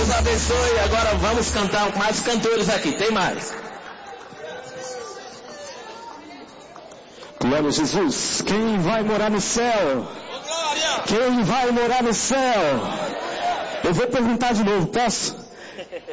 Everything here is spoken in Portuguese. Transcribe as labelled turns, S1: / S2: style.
S1: Deus abençoe. Agora vamos cantar com mais cantores aqui. Tem mais.
S2: Glória a Jesus. Quem vai morar no céu? Quem vai morar no céu? Eu vou perguntar de novo, posso?